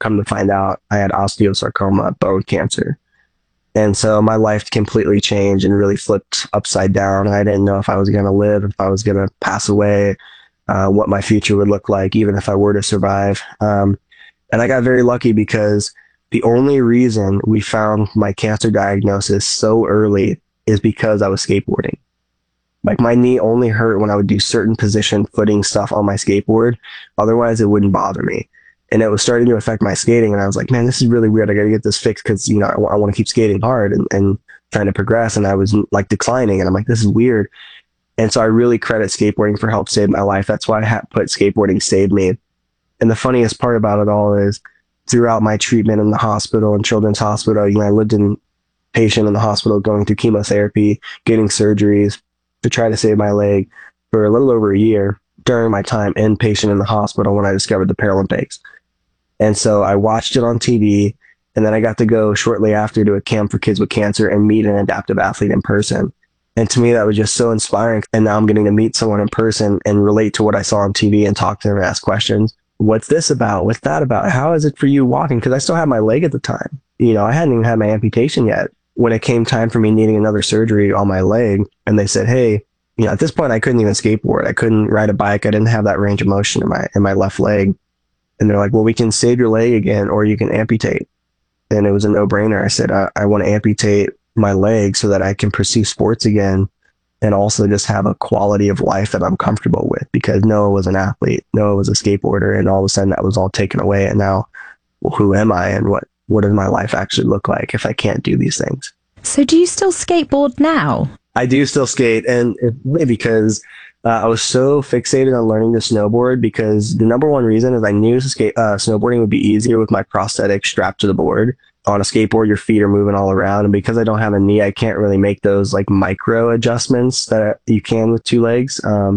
come to find out I had osteosarcoma, bone cancer. And so my life completely changed and really flipped upside down. I didn't know if I was going to live, if I was going to pass away, what my future would look like, even if I were to survive. And I got very lucky because the only reason we found my cancer diagnosis so early is because I was skateboarding. Like my knee only hurt when I would do certain position footing stuff on my skateboard. Otherwise, it wouldn't bother me. And it was starting to affect my skating. And I was like, man, this is really weird. I got to get this fixed because, you know, I want to keep skating hard and trying to progress. And I was like declining. And I'm like, this is weird. And so I really credit skateboarding for help save my life. That's why I put skateboarding saved me. And the funniest part about it all is throughout my treatment in the hospital and Children's Hospital, you know, I lived in patient in the hospital going through chemotherapy, getting surgeries to try to save my leg for a little over a year during my time inpatient in the hospital when I discovered the Paralympics. And so I watched it on TV, and then I got to go shortly after to a camp for kids with cancer and meet an adaptive athlete in person. And to me, that was just so inspiring. And now I'm getting to meet someone in person and relate to what I saw on TV and talk to them and ask questions. What's this about? What's that about? How is it for you walking? Because I still had my leg at the time. You know, I hadn't even had my amputation yet. When it came time for me needing another surgery on my leg, and they said, hey, you know, at this point, I couldn't even skateboard. I couldn't ride a bike. I didn't have that range of motion in my left leg. And they're like, well, we can save your leg again, or you can amputate. And it was a no-brainer. I said, I want to amputate my leg so that I can pursue sports again and also just have a quality of life that I'm comfortable with, because Noah was an athlete. Noah was a skateboarder, and all of a sudden that was all taken away. And now, well, who am I, and what does my life actually look like if I can't do these things? So do you still skateboard now? I do still skate, and it's really because I was so fixated on learning to snowboard, because the number one reason is I knew snowboarding would be easier with my prosthetic strapped to the board. On a skateboard, your feet are moving all around, and because I don't have a knee, I can't really make those like micro adjustments that you can with two legs.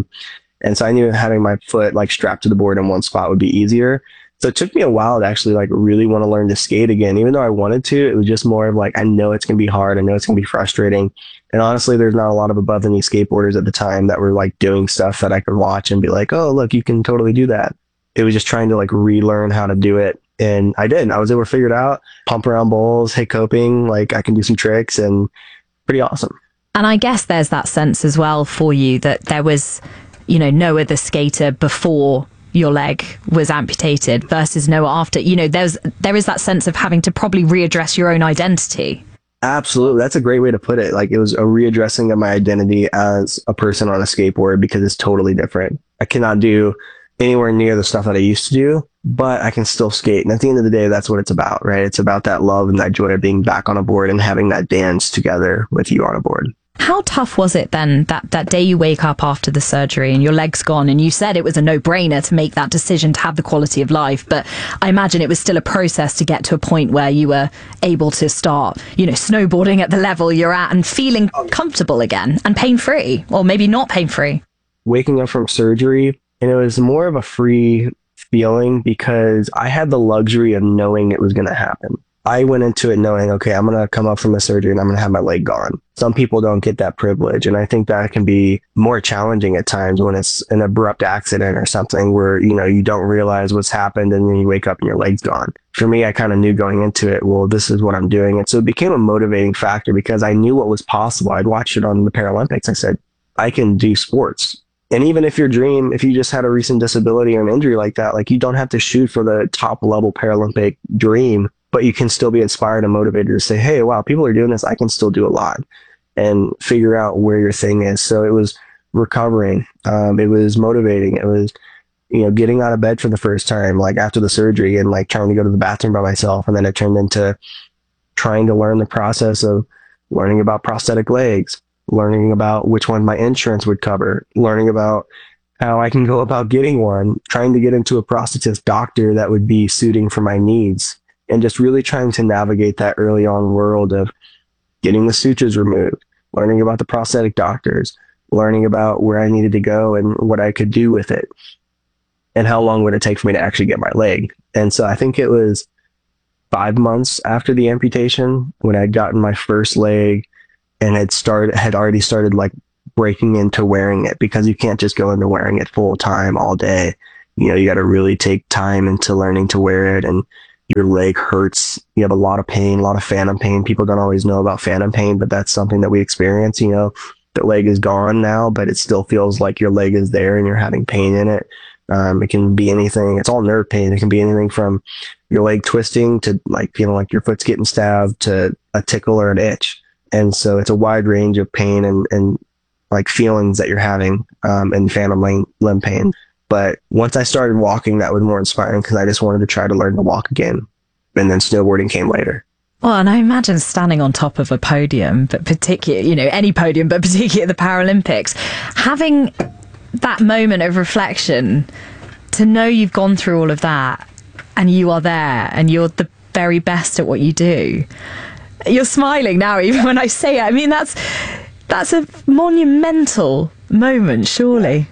And so I knew having my foot like strapped to the board in one spot would be easier. So it took me a while to actually like really want to learn to skate again. Even though I wanted to, it was just more of like, I know it's going to be hard. I know it's going to be frustrating. And honestly, there's not a lot of above the knee skateboarders at the time that were like doing stuff that I could watch and be like, oh, look, you can totally do that. It was just trying to like relearn how to do it. And I did. I was able to figure it out, pump around bowls, hit coping, like I can do some tricks, and pretty awesome. And I guess there's that sense as well for you that there was, you know, no other skater before your leg was amputated versus Noah after. You know, there is that sense of having to probably readdress your own identity. Absolutely. That's a great way to put it. Like, it was a readdressing of my identity as a person on a skateboard, because it's totally different. I cannot do anywhere near the stuff that I used to do, but I can still skate. And at the end of the day, that's what it's about, right? It's about that love and that joy of being back on a board and having that dance together with you on a board. How tough was it then, that day you wake up after the surgery and your leg's gone, and you said it was a no-brainer to make that decision to have the quality of life, but I imagine it was still a process to get to a point where you were able to start, you know, snowboarding at the level you're at and feeling comfortable again and pain-free, or maybe not pain-free? Waking up from surgery, and it was more of a free feeling because I had the luxury of knowing it was going to happen. I went into it knowing, okay, I'm going to come up from a surgery and I'm going to have my leg gone. Some people don't get that privilege. And I think that can be more challenging at times when it's an abrupt accident or something where, you know, you don't realize what's happened and then you wake up and your leg's gone. For me, I kind of knew going into it, well, this is what I'm doing. And so it became a motivating factor because I knew what was possible. I'd watched it on the Paralympics. I said, I can do sports. And even if if you just had a recent disability or an injury like that, like, you don't have to shoot for the top level Paralympic dream, but you can still be inspired and motivated to say, hey, wow, people are doing this. I can still do a lot, and figure out where your thing is. So it was recovering. It was motivating. It was, you know, getting out of bed for the first time, like after the surgery, and like trying to go to the bathroom by myself. And then it turned into trying to learn the process of learning about prosthetic legs, learning about which one my insurance would cover, learning about how I can go about getting one, trying to get into a prosthetist doctor that would be suiting for my needs. And just really trying to navigate that early on world of getting the sutures removed, learning about the prosthetic doctors, learning about where I needed to go and what I could do with it, and how long would it take for me to actually get my leg. And so I think it was 5 months after the amputation when I'd gotten my first leg, and had already started like breaking into wearing it, because you can't just go into wearing it full time all day. You know, you got to really take time into learning to wear it and your leg hurts. You have a lot of pain, a lot of phantom pain. People don't always know about phantom pain, but that's something that we experience. The leg is gone now, but it still feels like your leg is there and you're having pain in it. It can be anything. It's all nerve pain. It can be anything from your leg twisting to like feeling like your foot's getting stabbed to a tickle or an itch. And so it's a wide range of pain and like feelings that you're having and phantom limb pain. But once I started walking, that was more inspiring because I just wanted to try to learn to walk again. And then snowboarding came later. Well, and I imagine standing on top of a podium, but particularly, any podium, but particularly at the Paralympics, having that moment of reflection, to know you've gone through all of that and you are there and you're the very best at what you do. You're smiling now, even when I say it. I mean, that's a monumental moment, surely.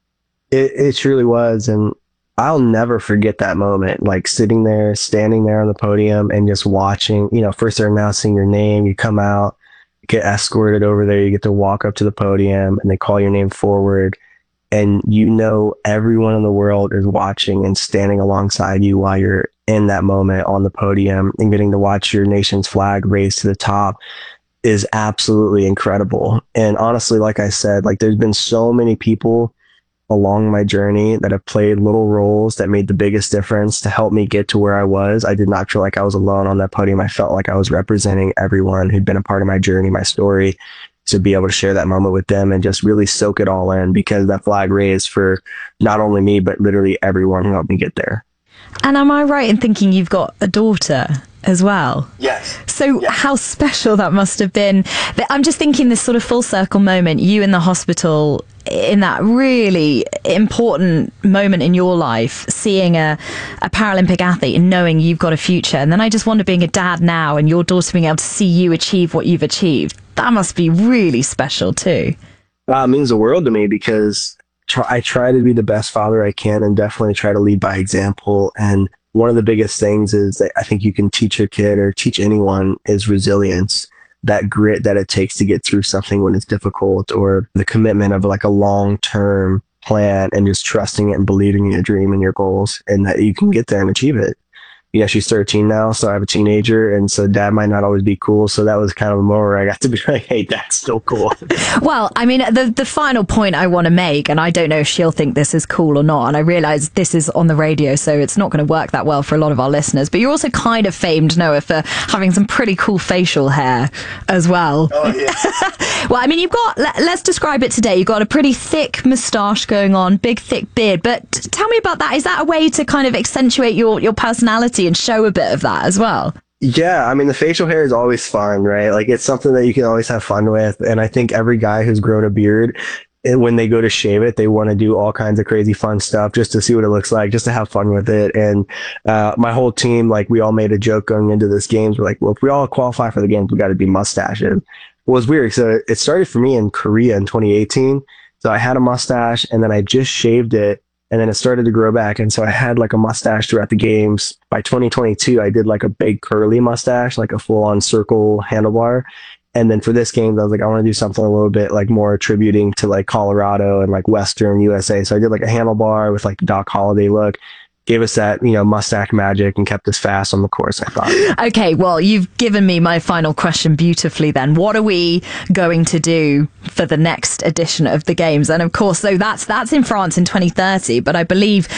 It truly was. And I'll never forget that moment, like standing there on the podium and just watching, first they're announcing your name, you come out, get escorted over there, you get to walk up to the podium and they call your name forward. And everyone in the world is watching and standing alongside you while you're in that moment on the podium and getting to watch your nation's flag raise to the top is absolutely incredible. And honestly, like I said, like there's been so many people along my journey that have played little roles that made the biggest difference to help me get to where I was. I did not feel like I was alone on that podium. I felt like I was representing everyone who'd been a part of my journey, my story, to be able to share that moment with them and just really soak it all in, because that flag raised for not only me, but literally everyone who helped me get there. And am I right in thinking you've got a daughter as well? Yes. So how special that must have been. I'm just thinking this sort of full circle moment, you in the hospital, in that really important moment in your life, seeing a Paralympic athlete and knowing you've got a future. And then I just wonder, being a dad now and your daughter being able to see you achieve what you've achieved, that must be really special too. It means the world to me because I try to be the best father I can and definitely try to lead by example. And one of the biggest things is that I think you can teach a kid or teach anyone is resilience, that grit that it takes to get through something when it's difficult, or the commitment of like a long-term plan and just trusting it and believing in your dream and your goals and that you can get there and achieve it. She's 13 now, so I have a teenager, and so dad might not always be cool. So that was kind of a moment where I got to be like, hey, dad's still cool. Well, I mean, the final point I want to make, and I don't know if she'll think this is cool or not, and I realize this is on the radio, so it's not going to work that well for a lot of our listeners, but you're also kind of famed, Noah, for having some pretty cool facial hair as well. Oh, yeah. Well, I mean, let's describe it today. You've got a pretty thick moustache going on, big, thick beard, but tell me about that. Is that a way to kind of accentuate your personality and show a bit of that as well? Yeah, I mean, the facial hair is always fun, right? Like, it's something that you can always have fun with. And I think every guy who's grown a beard, when they go to shave it, they want to do all kinds of crazy fun stuff just to see what it looks like, just to have fun with it. And my whole team, like, we all made a joke going into this games. We're like, well, if we all qualify for the games, we got to be mustaches. It was weird. So it started for me in Korea in 2018. So I had a mustache and then I just shaved it. And then it started to grow back. And so I had like a mustache throughout the games. By 2022, I did like a big curly mustache, like a full on circle handlebar. And then for this game, I was like, I want to do something a little bit like more attributing to like Colorado and like Western USA. So I did like a handlebar with like the Doc Holliday look. Gave us that, mustache magic and kept us fast on the course, I thought. Okay, well, you've given me my final question beautifully then. What are we going to do for the next edition of the Games? And of course, so that's in France in 2030, but I believe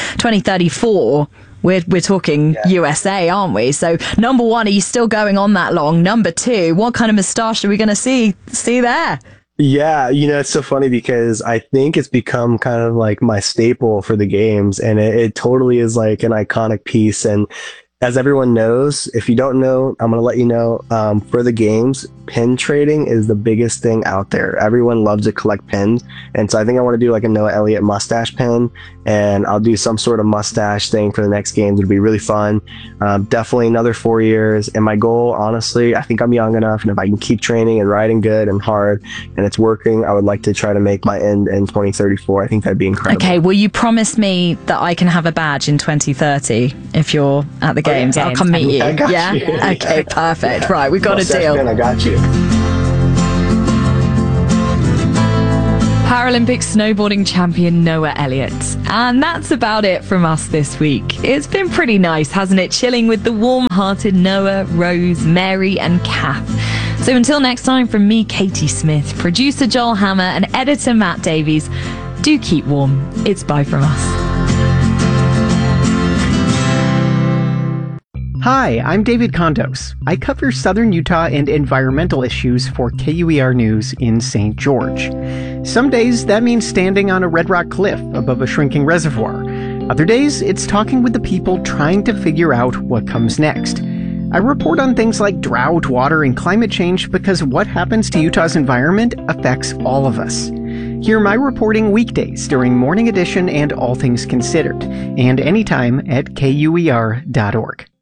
2034, we're talking USA, aren't we? So number one, are you still going on that long? Number two, what kind of moustache are we going to see there? Yeah, it's so funny because I think it's become kind of like my staple for the games, and it totally is like an iconic piece. And as everyone knows, if you don't know, I'm going to let you know, for the games, pin trading is the biggest thing out there. Everyone loves to collect pins. And so I think I want to do like a Noah Elliott mustache pin, and I'll do some sort of mustache thing for the next games. It'll be really fun. Definitely another 4 years. And my goal, honestly, I think I'm young enough, and if I can keep training and riding good and hard and it's working, I would like to try to make my end in 2034. I think that'd be incredible. Okay, will you promise me that I can have a badge in 2030 if you're at the games? I'll come meet you. I got yeah? you. Okay, perfect. Yeah. Right, we've got a deal. Pin, I got you. Paralympic snowboarding champion Noah Elliott. And that's about it from us this week. It's been pretty nice, hasn't it? Chilling with the warm-hearted Noah, Rose, Mary and Kath. So until next time, from me, Katie Smith, producer Joel Hammer and editor Matt Davies, do keep warm. It's bye from us. Hi, I'm David Condos. I cover Southern Utah and environmental issues for KUER News in St. George. Some days that means standing on a red rock cliff above a shrinking reservoir. Other days, it's talking with the people trying to figure out what comes next. I report on things like drought, water, and climate change because what happens to Utah's environment affects all of us. Hear my reporting weekdays during Morning Edition and All Things Considered, and anytime at KUER.org.